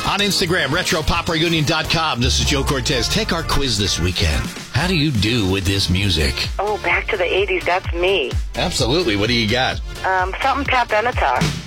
On Instagram, RetroPopReunion.com. This is Joe Cortez. Take our quiz this weekend. How do you do with this music? Oh, back to the 80s. That's me. Absolutely. What do you got? Something Pat Benatar.